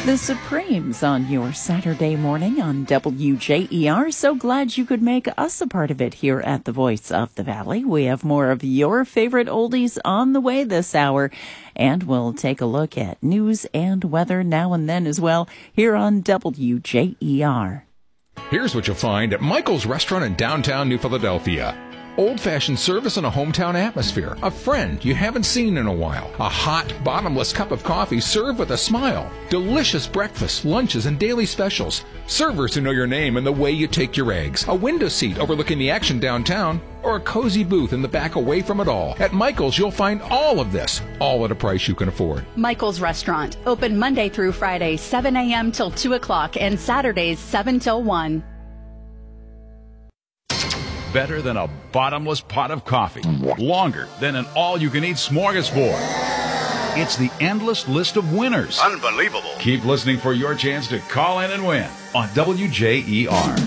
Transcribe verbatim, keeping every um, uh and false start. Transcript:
The Supremes on your Saturday morning on W J E R. So glad you could make us a part of it here at the Voice of the Valley. We have more of your favorite oldies on the way this hour, and we'll take a look at news and weather now and then as well here on W J E R. Here's what you'll find at Michael's Restaurant in downtown New Philadelphia. Old-fashioned service in a hometown atmosphere. A friend you haven't seen in a while. A hot, bottomless cup of coffee served with a smile. Delicious breakfasts, lunches, and daily specials. Servers who know your name and the way you take your eggs. A window seat overlooking the action downtown. Or a cozy booth in the back away from it all. At Michael's, you'll find all of this, all at a price you can afford. Michael's Restaurant. Open Monday through Friday, seven a.m. till two o'clock, and Saturdays, seven till one. Better than a bottomless pot of coffee. Longer than an all-you-can-eat smorgasbord. It's the endless list of winners. Unbelievable. Keep listening for your chance to call in and win on W J E R.